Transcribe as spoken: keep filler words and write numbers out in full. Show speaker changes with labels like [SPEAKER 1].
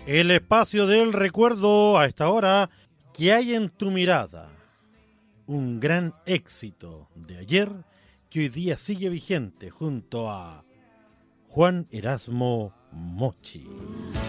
[SPEAKER 1] El espacio del recuerdo a esta hora. ¿Qué hay en tu mirada? Un gran éxito de ayer que hoy día sigue vigente junto a Juan Erasmo Mochi.